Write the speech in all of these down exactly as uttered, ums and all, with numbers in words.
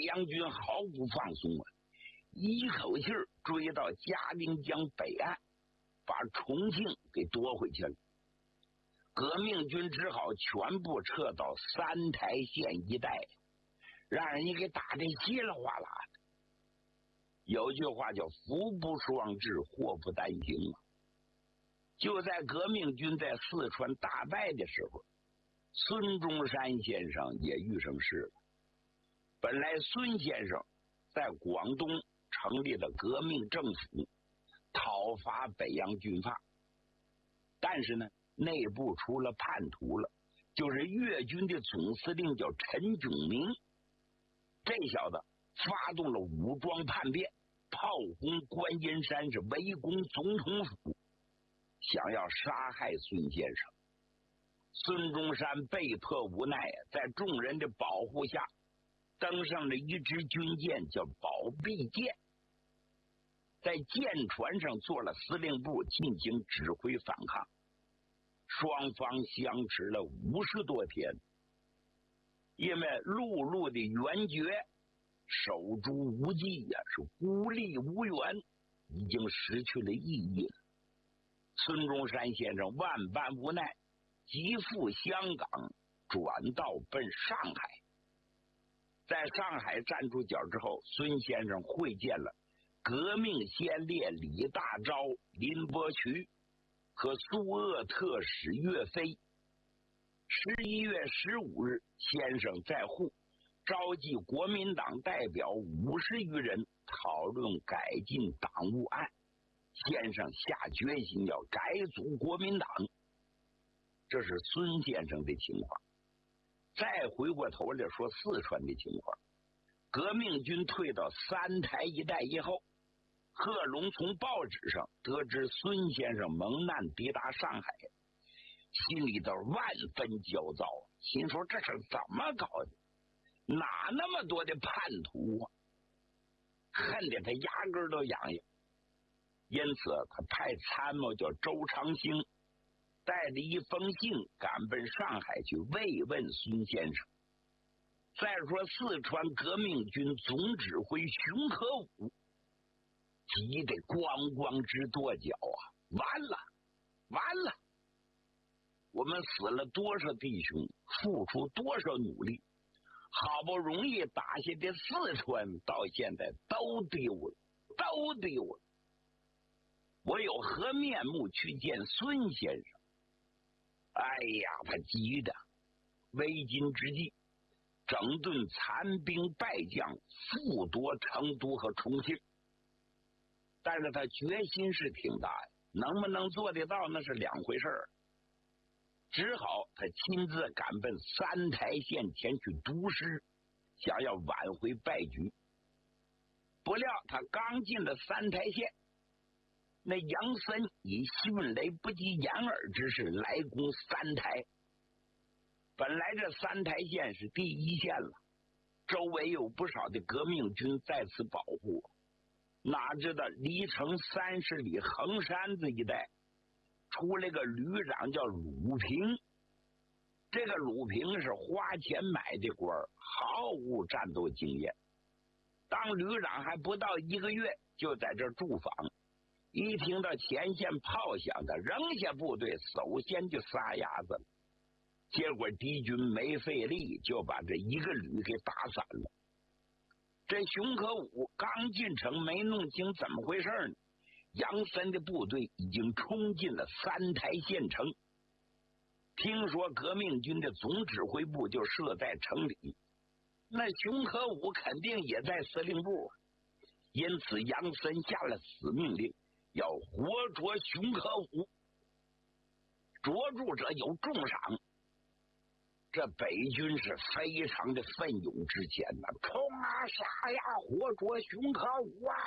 洋军毫不放松啊，一口气追到嘉陵江北岸，把重庆给夺回去了。革命军只好全部撤到三台县一带，让人家给打得稀里哗啦的。有句话叫福不双至，祸不单行啊。就在革命军在四川大败的时候，孙中山先生也遇上事了。本来孙先生在广东成立了革命政府，讨伐北洋军阀，但是呢，内部出了叛徒了，就是粤军的总司令叫陈炯明，这小子发动了武装叛变，炮轰观音山，是围攻总统府，想要杀害孙先生。孙中山被迫无奈，在众人的保护下登上了一支军舰，叫保庇舰，在舰船上做了司令部，进行指挥反抗。双方相持了五十多天，因为陆路的援绝手足无计呀、啊，是孤立无援，已经失去了意义了。孙中山先生万般无奈，急赴香港，转道奔上海。在上海站住脚之后，孙先生会见了革命先烈李大钊、林伯渠和苏鄂特使岳飞。十一月十五日，先生在沪召集国民党代表五十余人，讨论改进党务案。先生下决心要改组国民党。这是孙先生的情况。再回过头来说四川的情况，革命军退到三台一带以后，贺龙从报纸上得知孙先生蒙难抵达上海，心里头万分焦躁，心说这是怎么搞的？哪那么多的叛徒啊？恨得他牙根都痒痒。因此他派参谋叫周长兴带着一封信赶奔上海去慰问孙先生。再说四川革命军总指挥熊可武急得咣咣直跺脚啊！完了完了，我们死了多少弟兄，付出多少努力，好不容易打下的四川到现在都丢了都丢了，我有何面目去见孙先生？哎呀，他急的危急之际，整顿残兵败将，复夺成都和重庆。但是他决心是挺大的，能不能做得到那是两回事儿。只好他亲自赶奔三台县前去督师，想要挽回败局。不料他刚进了三台县，那杨森以迅雷不及掩耳之势来攻三台。本来这三台县是第一线了，周围有不少的革命军在此保护，哪知道离城三十里横山子一带出来个旅长叫鲁平。这个鲁平是花钱买的官，毫无战斗经验，当旅长还不到一个月，就在这驻防。一听到前线炮响的，扔下部队首先就撒丫子了。结果敌军没费力就把这一个旅给打散了。这熊可武刚进城，没弄清怎么回事呢，杨森的部队已经冲进了三台县城。听说革命军的总指挥部就设在城里，那熊可武肯定也在司令部，因此杨森下了死命令，要活捉熊可武，捉住者有重赏。这北军是非常的奋勇之前呐，冲啊杀呀，活捉熊可武啊！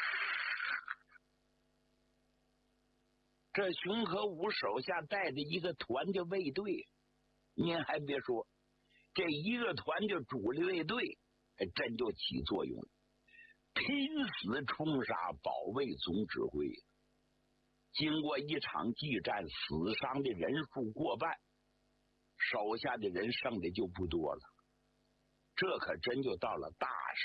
这熊可武手下带着一个团的卫队，您还别说，这一个团的主力卫队还真就起作用了，拼死冲杀保卫总指挥。经过一场激战，死伤的人数过半，手下的人剩的就不多了，这可真就到了大